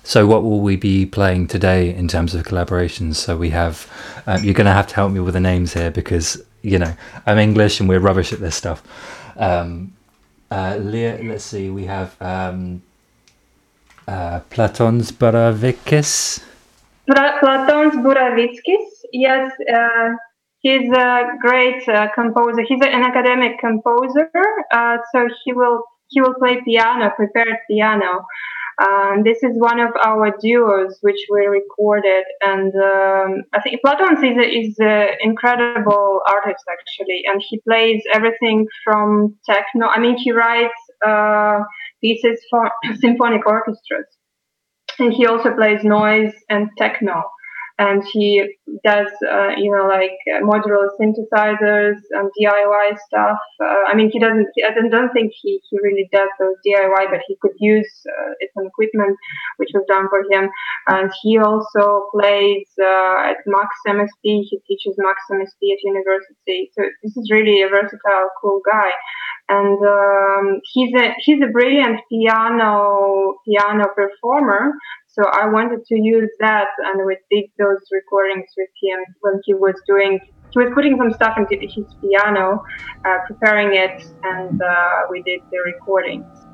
So, what will we be playing today in terms of collaborations? So, we have, you're going to have to help me with the names here because, I'm English and we're rubbish at this stuff. Let's see, we have Platons Baravikis. Platons Buravickis, yes, he's a great composer. He's an academic composer, so he will play piano, prepared piano. This is one of our duos which we recorded, and I think Platons is an incredible artist actually, and he plays everything from techno. I mean, he writes pieces for symphonic orchestras, and he also plays noise and techno, and he does modular synthesizers and DIY stuff. I mean, I don't think he really does those DIY, but he could use some equipment which was done for him. And he also plays at Max MSP. He teaches Max MSP at university. So this is really a versatile, cool guy. And he's a brilliant piano performer. So I wanted to use that, and we did those recordings with him when he was putting some stuff into his piano, preparing it, and we did the recordings.